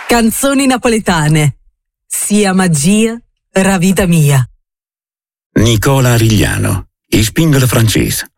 Canzoni napoletane. Sia magia, ra vita mia. Nicola Arigliano, il spingolo francese.